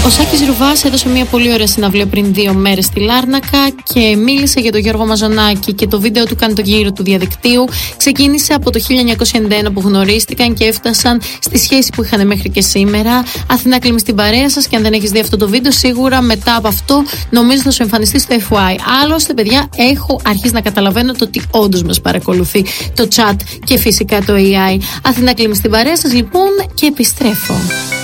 Ο Σάκης Ρουβάς έδωσε μια πολύ ωραία συναυλία πριν 2 μέρες στη Λάρνακα και μίλησε για τον Γιώργο Μαζονάκη και το βίντεο του κάνει τον γύρο του διαδικτύου. Ξεκίνησε από το 1991 που γνωρίστηκαν και έφτασαν στη σχέση που είχαν μέχρι και σήμερα. Αθηνά Κλίμη στην παρέα σας, και αν δεν έχεις δει αυτό το βίντεο, σίγουρα μετά από αυτό νομίζω θα σου εμφανιστεί στο FY. Άλλωστε, παιδιά, έχω αρχίσει να καταλαβαίνω το ότι όντως μας παρακολουθεί το chat και φυσικά το AI. Αθηνά Κλίμη στην παρέα σας, λοιπόν, και επιστρέφω.